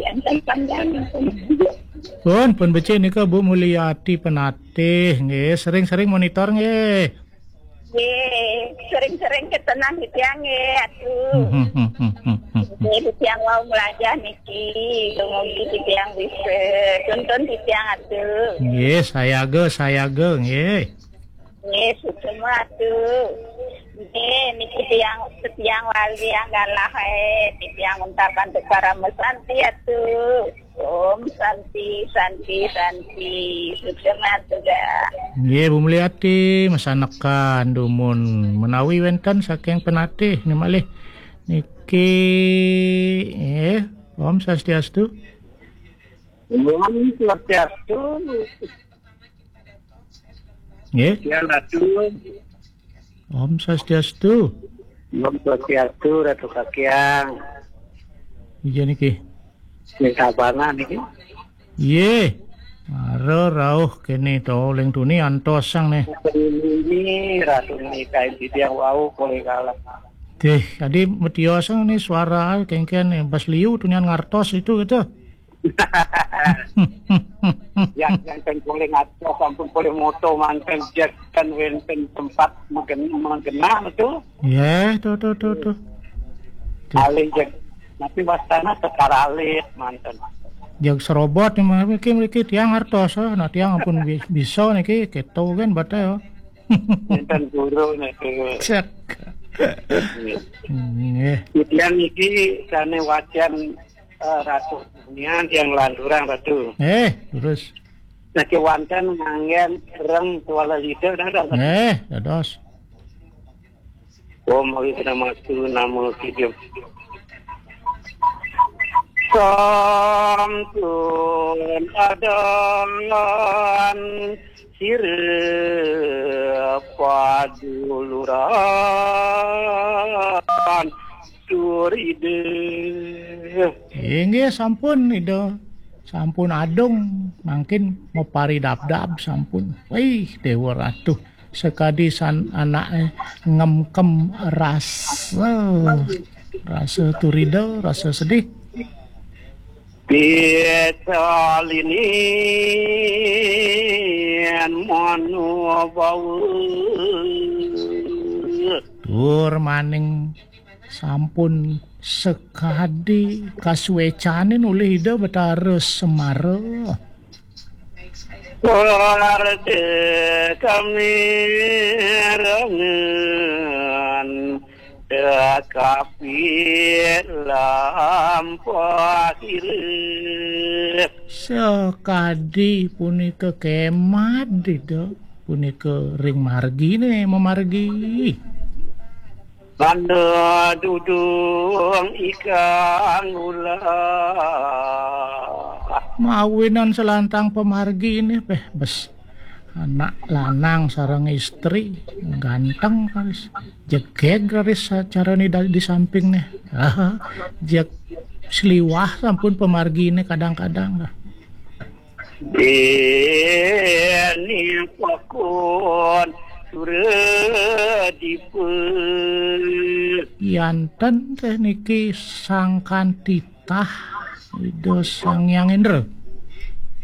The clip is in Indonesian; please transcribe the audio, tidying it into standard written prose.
panjang. Pun becik nika Bu Mulyati Penatih nggih, sering-sering monitor nggih. Nggih, sering-sering ketenang di tiang nggih atuh. Nggih di tiang wau melajah niki, mugi di tiang bisa tuntun di tiang atuh. Nggih, saya ge nggih. Nggih, semua atuh. Nggih, niki tiang wali yang galah di tiang untakan para mesanti atuh. Om Santi sukses juga. Nggih Bu Mulyati masanekan dumun menawi wenten saking Penatih ni malih niki Om Swastiastu. Om Swastiastu. Nggih. Ya Ratu. Om Swastiastu. Om Swastiastu Ratu Kakiang. Iya niki. Minta banget niki. Ye, rauh kene to leng tuni antosang nih. Ini ratu ini kain di tiang wau boleh kalah. Teh, tadi metiosang nih suara kengken bas liu tunian ngartos itu gitu. yang boleh ngaco sampun boleh moto manten jet kan wenten tempat mengena itu. Ye, tuh. Alih jet. Tapi wastana sekara alih manten. Jag serobot nih mriki tiang ngartos nah tiang ampun bisa niki keto kan bata yo. Manten guru niki. Cek. Nggih. Tiang niki sane wajan ratu dunia yang landurang ratu. Terus. Niki wanten ngangen reng tuala lider dah. Dados. Mau kita masuk nama video. Santun adangan sirep paduluran duride. Inggih sampun ida. Sampun adung mangkin mau pari dab sampun. Wih Dewa Ratu sekadi anak ngemkem rasa turida, rasa sedih. Betalinian manu bau tur maning sampun sekadi kasuecanin oleh ida betares semara Warde kami rengen kapit lampahir sekadi punika kemat ida punika ring margi nih memargi Banda dudung ikan ulah mawinan selantang pemargi ini bes anak lanang sarang istri ganteng karis jegeg karis cara ini di samping nih jeg seliwah sampun pemargi ini kadang-kadang lah ini pakun yanten teh niki sangkan titah Ido Sang Yang Indra